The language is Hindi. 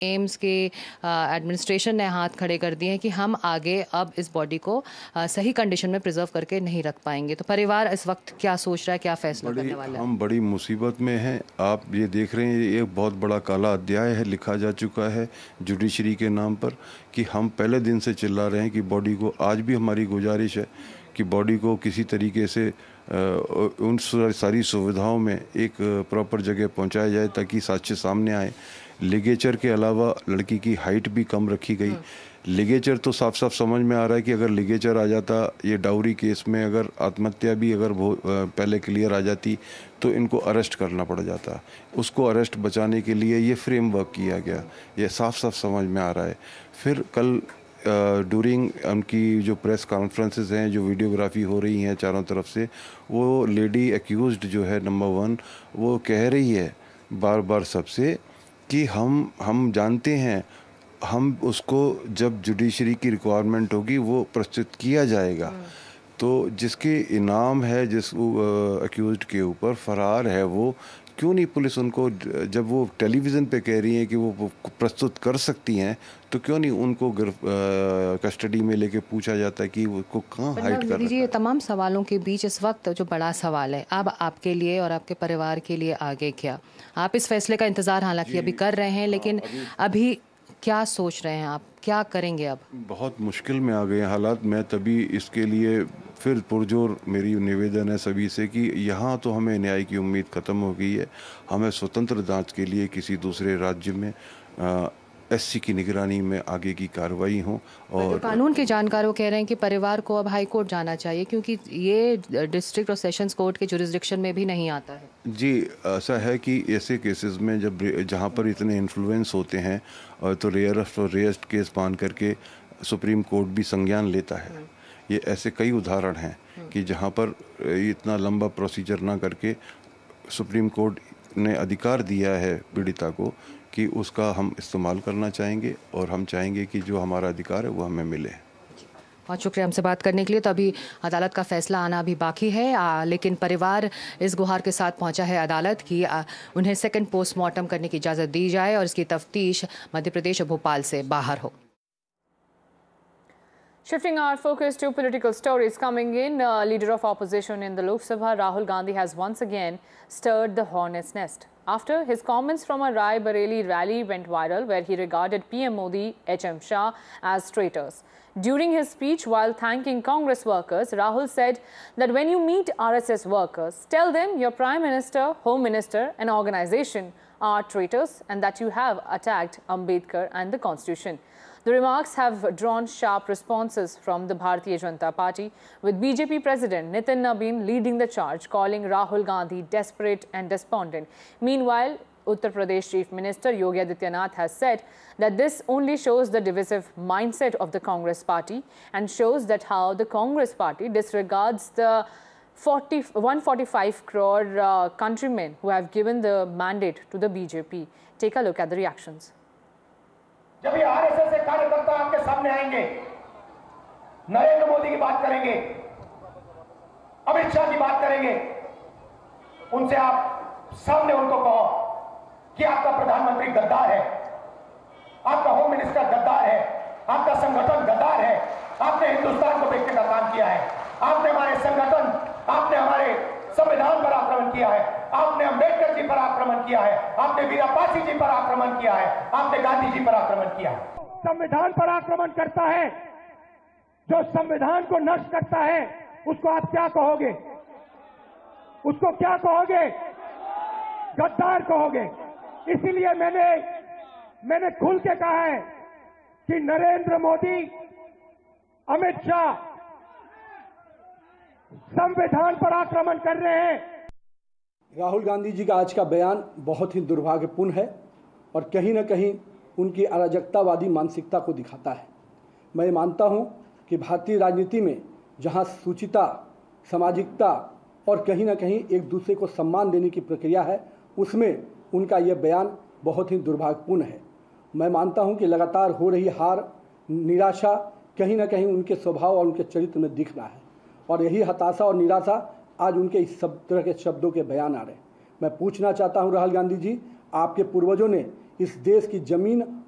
एम्स के एडमिनिस्ट्रेशन ने हाथ खड़े कर दिए हैं कि हम आगे अब इस बॉडी को सही कंडीशन में प्रिजर्व करके नहीं रख पाएंगे। तो परिवार इस वक्त क्या सोच रहा है, क्या फैसला करने वाला है? हम बड़ी मुसीबत में हैं। आप ये देख रहे हैं, ये एक बहुत बड़ा काला अध्याय है लिखा जा चुका है जुडिशरी के नाम पर, कि हम पहले दिन से चिल्ला रहे हैं कि बॉडी को, आज भी हमारी गुजारिश है कि बॉडी को किसी तरीके से उन सारी सुविधाओं में एक प्रॉपर जगह पहुंचाया जाए ताकि साक्ष्य सामने आए। लिगेचर के अलावा लड़की की हाइट भी कम रखी गई। लिगेचर तो साफ साफ समझ में आ रहा है कि अगर लिगेचर आ जाता, ये डाउरी केस में अगर आत्महत्या भी अगर पहले क्लियर आ जाती तो इनको अरेस्ट करना पड़ जाता। उसको अरेस्ट बचाने के लिए ये फ्रेमवर्क किया गया, ये साफ साफ समझ में आ रहा है। फिर कल ड्यूरिंग उनकी जो प्रेस कॉन्फ्रेंसेस हैं, जो वीडियोग्राफी हो रही हैं चारों तरफ से, वो लेडी एक्यूज्ड जो है नंबर 1, वो कह रही है बार बार सबसे कि हम जानते हैं, हम उसको जब जुडिशरी की रिक्वायरमेंट होगी वो प्रस्तुत किया जाएगा। तो जिसके इनाम है, जिस एक्यूज्ड के ऊपर फरार है, वो क्यों नहीं पुलिस उनको, जब वो टेलीविज़न पे कह रही हैं कि वो प्रस्तुत कर सकती हैं, तो क्यों नहीं उनको कस्टडी में लेके पूछा जाता है कि वो कहाँ हाइड कर रहा है? ये तमाम सवालों के बीच इस वक्त जो बड़ा सवाल है अब आपके लिए और आपके परिवार के लिए आगे क्या? आप इस फैसले का इंतज़ार हालांकि अभी कर रहे हैं, लेकिन अभी क्या सोच रहे हैं आप, क्या करेंगे अब? बहुत मुश्किल में आ गए हैं हालात। मैं तभी इसके लिए फिर पुरजोर मेरी निवेदन है सभी से कि यहाँ तो हमें न्याय की उम्मीद ख़त्म हो गई है। हमें स्वतंत्र जांच के लिए किसी दूसरे राज्य में एससी की निगरानी में आगे की कार्रवाई हो। और कानून के जानकारों कह रहे हैं कि परिवार को अब हाई कोर्ट जाना चाहिए क्योंकि ये डिस्ट्रिक्ट और सेशंस कोर्ट के जुरिस्डिक्शन में भी नहीं आता है। जी, ऐसा है कि ऐसे केसेस में जहाँ पर इतने इन्फ्लुएंस होते हैं और तो रेयरेस्ट और रेयरेस्ट केस मान करके सुप्रीम कोर्ट भी संज्ञान लेता है। ये ऐसे कई उदाहरण हैं कि जहाँ पर इतना लंबा प्रोसीजर ना करके सुप्रीम कोर्ट ने अधिकार दिया है पीड़िता को कि उसका हम इस्तेमाल करना चाहेंगे, और हम चाहेंगे कि जो हमारा अधिकार है वो हमें मिले। बहुत शुक्रिया हमसे बात करने के लिए। तो अभी अदालत का फैसला आना अभी बाकी है, लेकिन परिवार इस गुहार के साथ पहुंचा है अदालत की उन्हें सेकंड पोस्टमार्टम करने की इजाज़त दी जाए और इसकी तफ्तीश मध्य प्रदेश और भोपाल से बाहर हो। Shifting our focus to political stories coming in, leader of opposition in the Lok Sabha, Rahul Gandhi, has once again stirred the hornet's nest after his comments from a Rai Bareli rally went viral where he regarded PM Modi, HM Shah as traitors. During his speech while thanking Congress workers, Rahul said that when you meet RSS workers, tell them your Prime Minister, Home Minister and organization are traitors and that you have attacked Ambedkar and the Constitution. The remarks have drawn sharp responses from the Bharatiya Janata Party, with BJP President Nitin Nabin leading the charge, calling Rahul Gandhi desperate and despondent. Meanwhile, Uttar Pradesh Chief Minister Yogi Adityanath has said that this only shows the divisive mindset of the Congress Party and shows that how the Congress Party disregards the 145 crore countrymen who have given the mandate to the BJP. Take a look at the reactions. जब ये आरएसएस के कार्यकर्ता आपके सामने आएंगे, नरेंद्र मोदी की बात करेंगे, अमित शाह की बात करेंगे, उनसे आप सामने उनको कहो कि आपका प्रधानमंत्री गद्दार है, आपका होम मिनिस्टर गद्दार है, आपका संगठन गद्दार है, आपने हिंदुस्तान को बेचने का काम किया है, आपने हमारे संगठन, आपने हमारे संविधान पर आक्रमण किया है, आपने अंबेडकर जी पर आक्रमण किया है, आपने वीरापासी जी पर आक्रमण किया है, आपने गांधी जी पर आक्रमण किया है। संविधान पर आक्रमण करता है, जो संविधान को नष्ट करता है, उसको आप क्या कहोगे? उसको क्या कहोगे? गद्दार कहोगे। इसीलिए मैंने खुल के कहा है कि नरेंद्र मोदी, अमित शाह संविधान पर आक्रमण कर रहे हैं। राहुल गांधी जी का आज का बयान बहुत ही दुर्भाग्यपूर्ण है और कहीं न कहीं उनकी अराजकतावादी मानसिकता को दिखाता है। मैं मानता हूं कि भारतीय राजनीति में जहां सूचिता, सामाजिकता और कहीं न कहीं एक दूसरे को सम्मान देने की प्रक्रिया है, उसमें उनका यह बयान बहुत ही दुर्भाग्यपूर्ण है। मैं मानता हूं कि लगातार हो रही हार, निराशा कहीं न कहीं उनके स्वभाव और उनके चरित्र में दिख रहा है और यही हताशा और निराशा आज उनके इस सब तरह के शब्दों के बयान आ रहे हैं। मैं पूछना चाहता हूं राहुल गांधी जी, आपके पूर्वजों ने इस देश की जमीन